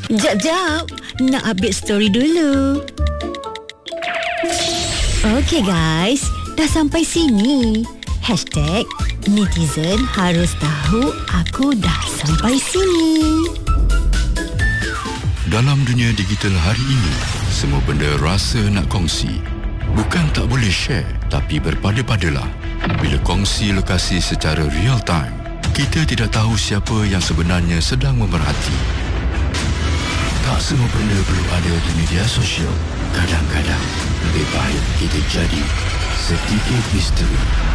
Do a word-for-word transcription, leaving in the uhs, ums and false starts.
Jap, jap. Nak update story dulu. Okay guys, dah sampai sini. Hashtag netizen harus tahu aku dah sampai sini. Dalam dunia digital hari ini, semua benda rasa nak kongsi. Bukan tak boleh share, tapi berpada-padalah. Bila kongsi lokasi secara real time, kita tidak tahu siapa yang sebenarnya sedang memerhati. Tak semua benda perlu ada di media sosial. Kadang-kadang lebih baik kita jadi sedikit misteri.